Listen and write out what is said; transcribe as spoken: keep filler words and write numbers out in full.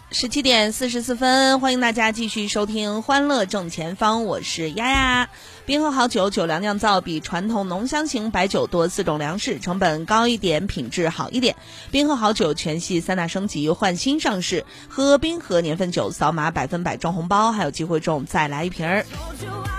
十七点四十四分，欢迎大家继续收听《欢乐正前方》，我是丫丫。冰河好酒，酒粮酿造比传统浓香型白酒多四种粮食，成本高一点，品质好一点。冰河好酒全系三大升级，换新上市，喝冰河年份酒，扫码百分百中红包，还有机会中再来一瓶儿。